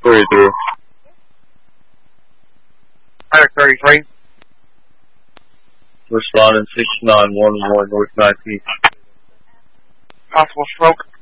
33. Fire 33. Responding 6911 North 19th. Possible smoke.